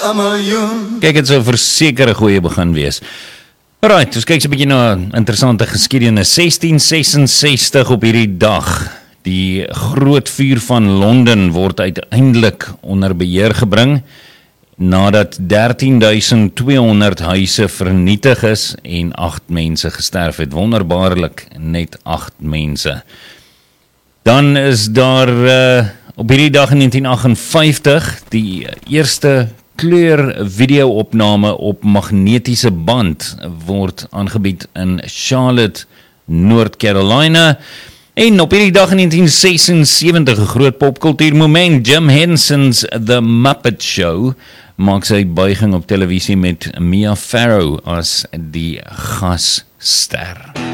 Kyk, het sou verseker 'n goeie begin wees. Alright, ons kyk so 'n bietjie na interessante geskiedenis. 1666 op hierdie dag. Die groot vuur van Londen word uiteindelik onder beheer gebring nadat 13.200 huise vernietig is en 8 mense gesterf het. Wonderbaarlik net 8 mense. Dan is daar op hierdie dag in 1958 die eerste kleur video-opname op magnetiese band word aangebied in Charlotte, North Carolina. En op hierdie dag in 1976 'n groot popkultuurmoment, Jim Henson's The Muppet Show maak sy buiging op televisie met Mia Farrow as die gasster.